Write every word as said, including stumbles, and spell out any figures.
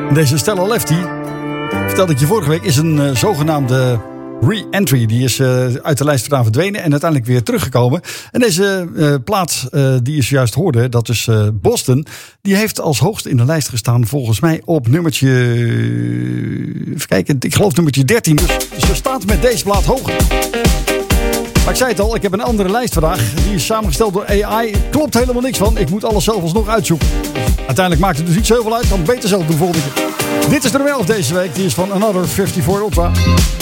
Deze Stella Lefty, vertelde ik je vorige week, is een uh, zogenaamde re-entry. Die is uh, uit de lijst vandaan verdwenen en uiteindelijk weer teruggekomen. En deze uh, plaat uh, die je zojuist hoorde, dat is uh, Boston. Die heeft als hoogste in de lijst gestaan volgens mij op nummertje... Even kijken, ik geloof nummertje dertien. Dus ze staat met deze plaat hoger. Maar ik zei het al, ik heb een andere lijst vandaag. Die is samengesteld door A I. Klopt helemaal niks van. Ik moet alles zelf alsnog uitzoeken. Uiteindelijk maakt het dus niet zoveel uit. Kan het beter zelf doen volgende keer. Dit is de nummer elf deze week. Die is van Another vijfenveertig Ultra.